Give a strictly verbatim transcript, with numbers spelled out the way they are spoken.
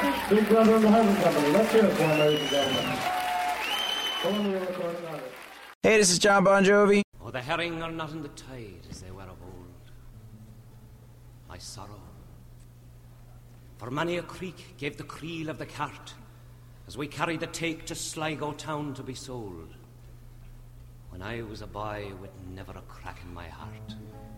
Big Brother and the Holding Company. Let's hear it for them, ladies and gentlemen. Only a recording of it. Hey, this is John Bon Jovi. Oh, the herring are not in the tide as they were of old. My sorrow. For many a creek gave the creel of the cart as we carried the take to Sligo town to be sold. When I was a boy with never a crack in my heart,